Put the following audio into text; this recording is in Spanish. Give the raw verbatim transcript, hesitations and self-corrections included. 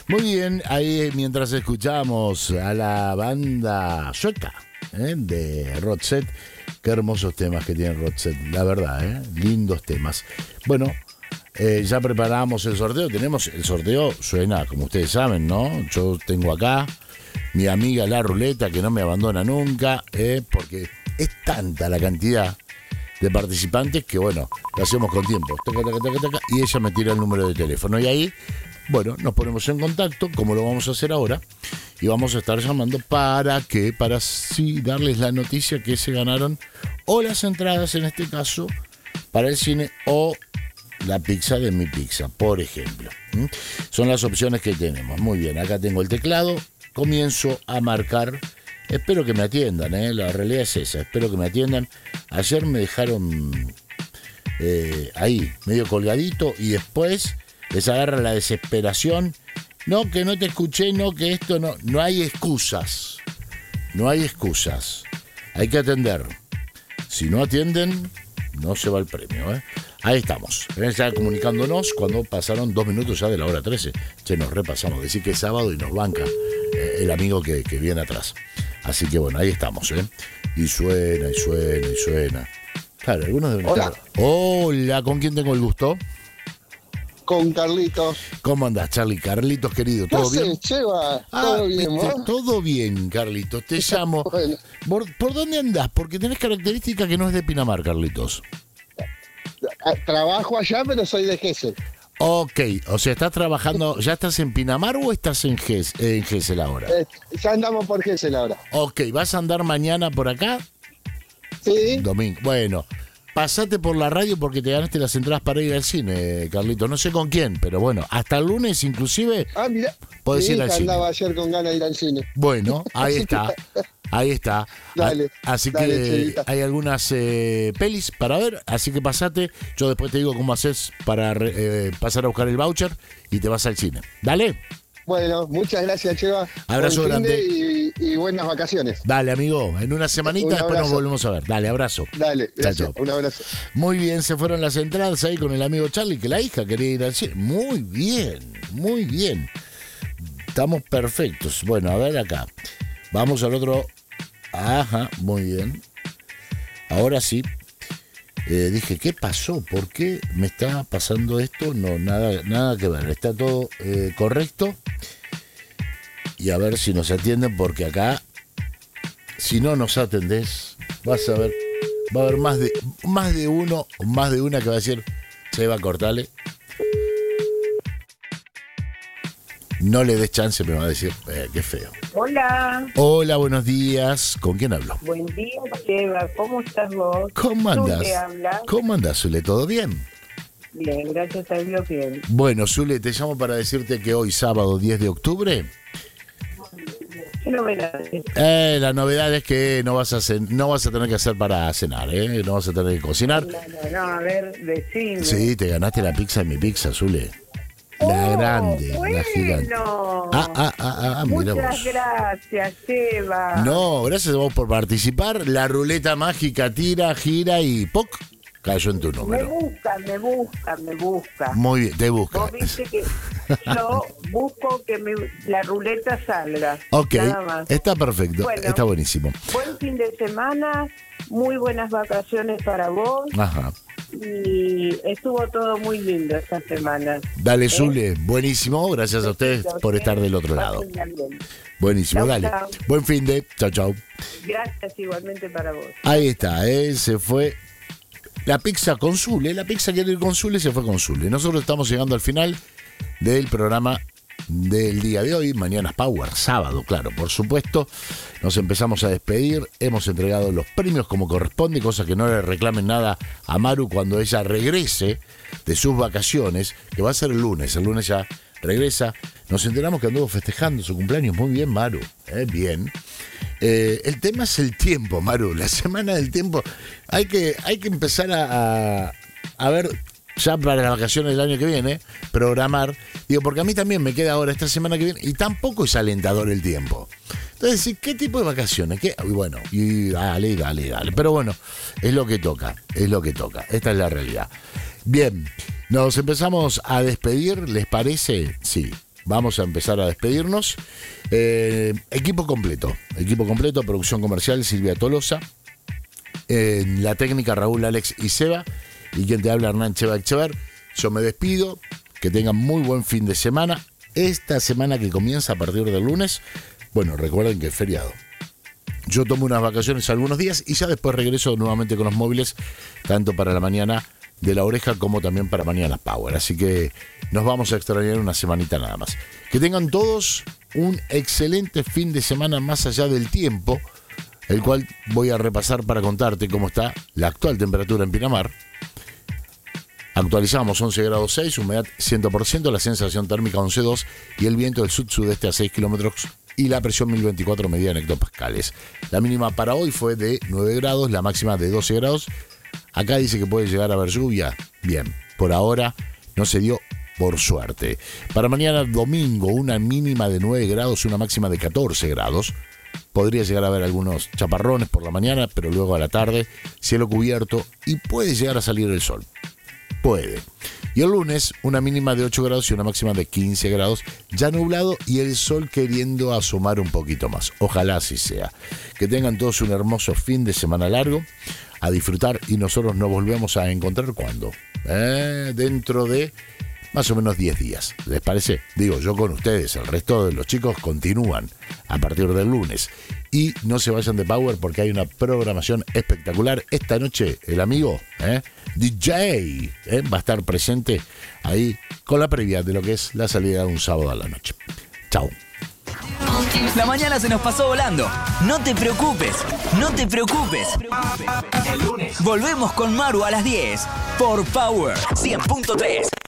Muy bien, ahí mientras escuchamos a la banda sueca ¿eh? de Roxette, qué hermosos temas que tiene Roxette, la verdad, ¿eh? lindos temas. Bueno, eh, ya preparamos el sorteo, tenemos el sorteo, suena como ustedes saben, ¿no? Yo tengo acá mi amiga la ruleta que no me abandona nunca, ¿eh? porque es tanta la cantidad de participantes que bueno, lo hacemos con tiempo, taca, taca, taca, taca, y ella me tira el número de teléfono y ahí, bueno, nos ponemos en contacto, como lo vamos a hacer ahora, y vamos a estar llamando para que, para sí darles la noticia que se ganaron o las entradas en este caso para el cine o la pizza de Mi Pizza, por ejemplo. ¿Mm? Son las opciones que tenemos. Muy bien, acá tengo el teclado, comienzo a marcar. Espero que me atiendan, ¿eh? La realidad es esa, espero que me atiendan. Ayer me dejaron eh, ahí, medio colgadito, y después les agarra la desesperación. No, que no te escuché, no, que esto no. No hay excusas. No hay excusas. Hay que atender. Si no atienden, no se va el premio, ¿eh? Ahí estamos. Ya comunicándonos cuando pasaron dos minutos ya de la hora trece. Che, nos repasamos. Decir que es sábado y nos banca eh, el amigo que, que viene atrás. Así que bueno, ahí estamos, ¿eh? Y suena, y suena, y suena. Claro, algunos deben Hola. estar. Hola, ¿con quién tengo el gusto? Con Carlitos. ¿Cómo andás, Charlie? Carlitos, querido, ¿todo ¿Qué bien? haces, Cheva? Ah, ¿Todo bien, viste, vos? todo bien, Carlitos. Te llamo. Bueno, ¿Por, ¿Por dónde andás? Porque tenés característica que no es de Pinamar, Carlitos. a- trabajo allá, pero soy de Gesell. Ok, o sea, ¿estás trabajando, ya estás en Pinamar o estás en, Ges, en Gesell ahora? Eh, ya andamos por Gesell ahora. Ok, ¿vas a andar mañana por acá? Sí, Domingo. Bueno, pasate por la radio porque te ganaste las entradas para ir al cine, Carlitos. No sé con quién, pero bueno, hasta el lunes inclusive ah, mira. podés Mi ir al hija cine. andaba ayer con ganas de ir al cine. Bueno, ahí está. Ahí está. Dale, A- así dale, que Chevita. hay algunas eh, pelis para ver, así que pasate. Yo después te digo cómo haces para re- eh, pasar a buscar el voucher y te vas al cine. Dale, Bueno, muchas gracias, Cheva. Abrazo Buen fin de grande. Y, y buenas vacaciones. dale, amigo. En una semanita Un después nos abrazo. volvemos a ver. Dale, abrazo. Dale, gracias. Chao, chao. Un abrazo. Muy bien, se fueron las entradas ahí con el amigo Charlie, que la hija quería ir al cine. Muy bien, muy bien. Estamos perfectos. Bueno, a ver acá. Vamos al otro. Ajá, muy bien. Ahora sí. Eh, dije, ¿qué pasó? ¿Por qué me está pasando esto? No, nada, nada que ver. Está todo eh, correcto. Y a ver si nos atienden, porque acá, si no nos atendés, vas a ver, va a haber más de, más de uno o más de una que va a decir, se va a cortarle. No le des chance, me va a decir, eh, qué feo. Hola, Hola, buenos días. ¿Con quién hablo? buen día, Cheva. ¿Cómo estás vos? ¿Cómo andás? Zule habla. ¿Cómo andás, Zule? ¿Todo bien? Bien, gracias a Dios, bien. Bueno, Zule, te llamo para decirte que hoy, sábado diez de octubre, ¿Qué novedades? eh, la novedad es que no vas a cen- no vas a tener que hacer para cenar, ¿eh? No vas a tener que cocinar. No, no, no, a ver, decime. Sí, te ganaste la pizza en Mi Pizza, Zule. La Oh, grande, bueno. la gigante. Ah, ah, ah, ah, ah, mira Muchas vos. gracias, Cheva. No, gracias a vos por participar. La ruleta mágica tira, gira y ¡poc! Cayó en tu Me número. busca, me busca, me busca. Muy bien, te busca. Vos viste que yo busco que me- la ruleta salga. Ok, Nada más. está perfecto, Bueno. está buenísimo. Buen fin de semana, muy buenas vacaciones para vos. Ajá. Y estuvo todo muy lindo esta semana. Dale, Zule, buenísimo. Gracias a ustedes por estar del otro lado. Pásenla bien. Buenísimo, Chau, dale. chau. Buen fin de. Chao, chao. Gracias igualmente para vos. Ahí está, ¿eh? Se fue la pizza con Zule. La pizza quiere ir con Zule, se fue con Zule. Nosotros estamos llegando al final del programa del día de hoy. Mañana es Power, sábado, claro, por supuesto. Nos empezamos a despedir. Hemos entregado los premios como corresponde, cosa que no le reclamen nada a Maru cuando ella regrese de sus vacaciones, que va a ser el lunes. El lunes ya regresa. Nos enteramos que anduvo festejando su cumpleaños. Muy bien, Maru. ¿eh? Bien. Eh, el tema es el tiempo, Maru. La semana del tiempo. Hay que, hay que empezar a, a, a ver, ya para las vacaciones del año que viene, programar. Digo, porque a mí también me queda ahora esta semana que viene y tampoco es alentador el tiempo. Entonces, ¿sí? ¿Qué tipo de vacaciones? ¿Qué? Y bueno, y dale, dale, dale. Pero bueno, es lo que toca, es lo que toca. Esta es la realidad. Bien, nos empezamos a despedir, ¿les parece? Sí. vamos a empezar a despedirnos. Eh, equipo completo, equipo completo, producción comercial, Silvia Tolosa. En la técnica, Raúl, Alex y Seba. Y quien te habla, Hernán Cheva Echever. Yo me despido. Que tengan muy buen fin de semana. Esta semana que comienza a partir del lunes, bueno, recuerden que es feriado. Yo tomo unas vacaciones algunos días y ya después regreso nuevamente con los móviles, tanto para la mañana de La Oreja como también para Mañanas Power. Así que nos vamos a extrañar una semanita nada más. Que tengan todos un excelente fin de semana más allá del tiempo, el cual voy a repasar para contarte cómo está la actual temperatura en Pinamar. Actualizamos once grados seis, humedad cien por ciento, la sensación térmica once coma dos y el viento del sud-sudeste a seis kilómetros y la presión mil veinticuatro medida en hectopascales. La mínima para hoy fue de nueve grados, la máxima de doce grados. Acá dice que puede llegar a haber lluvia. Bien, por ahora no se dio, por suerte. Para mañana domingo, una mínima de nueve grados, una máxima de catorce grados. Podría llegar a haber algunos chaparrones por la mañana, pero luego a la tarde, cielo cubierto y puede llegar a salir el sol. Puede. Y el lunes, una mínima de ocho grados y una máxima de quince grados, ya nublado y el sol queriendo asomar un poquito más. Ojalá así sea. Que tengan todos un hermoso fin de semana largo, a disfrutar, y nosotros nos volvemos a encontrar ¿cuándo? Eh, dentro de más o menos diez días. ¿Les parece? Digo, yo con ustedes, el resto de los chicos continúan a partir del lunes. Y no se vayan de Power porque hay una programación espectacular. Esta noche el amigo ¿eh? D J ¿eh? va a estar presente ahí con la previa de lo que es la salida de un sábado a la noche. Chao. La mañana se nos pasó volando. No te preocupes, no te preocupes. El lunes volvemos con Maru a las diez por Power cien punto tres.